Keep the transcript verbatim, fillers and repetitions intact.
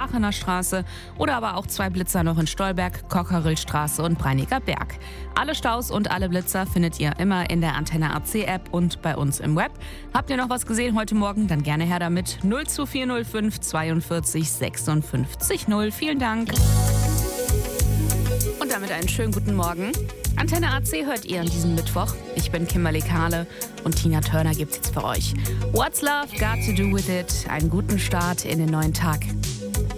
Aachener Straße oder aber auch zwei Blitzer noch in Stolberg, Kocherillstraße und Breiniger Berg. Alle Staus und alle Blitzer findet ihr immer in der Antenne A C App und bei uns im Web. Habt ihr noch was gesehen heute Morgen? Dann gerne her damit. null zwei vier null fünf zweiundvierzig sechsundfünfzig null. Vielen Dank. Und damit einen schönen guten Morgen. Antenne A C hört ihr an diesem Mittwoch. Ich bin Kimberly Kahle und Tina Turner gibt's jetzt für euch. What's Love Got to Do With It? Einen guten Start in den neuen Tag.